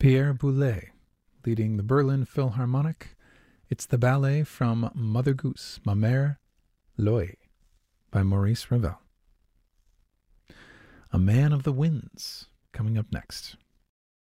Pierre Boulez, leading the Berlin Philharmonic. It's the ballet from Mother Goose, Ma Mère Loie, by Maurice Ravel. A Man of the Winds, coming up next.